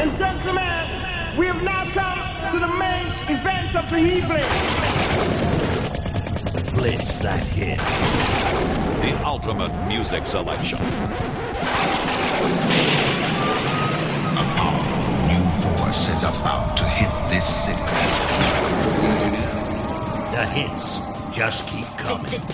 and gentlemen, we have now come to the main event of the evening. Blitz that hit. The ultimate music selection. A powerful new force is about to hit this city. The hits just keep coming.